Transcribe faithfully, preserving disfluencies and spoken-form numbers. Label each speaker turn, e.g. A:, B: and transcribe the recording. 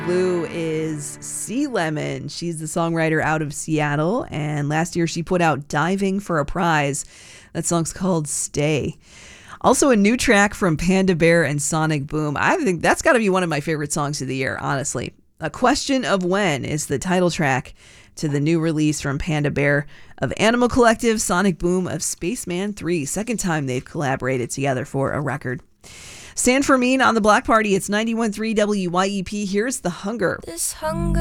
A: Blue is Sea Lemon. She's the songwriter out of Seattle, and last year she put out Diving for a Prize. That song's called Stay. Also a new track from Panda Bear and Sonic Boom. I think that's got to be one of my favorite songs of the year, honestly. A Question of When is the title track to the new release from Panda Bear of Animal Collective, Sonic Boom of Spaceman three. Second time they've collaborated together for a record. San Fermin on the Block Party. It's ninety-one point three W Y E P. Here's The Hunger.
B: This hunger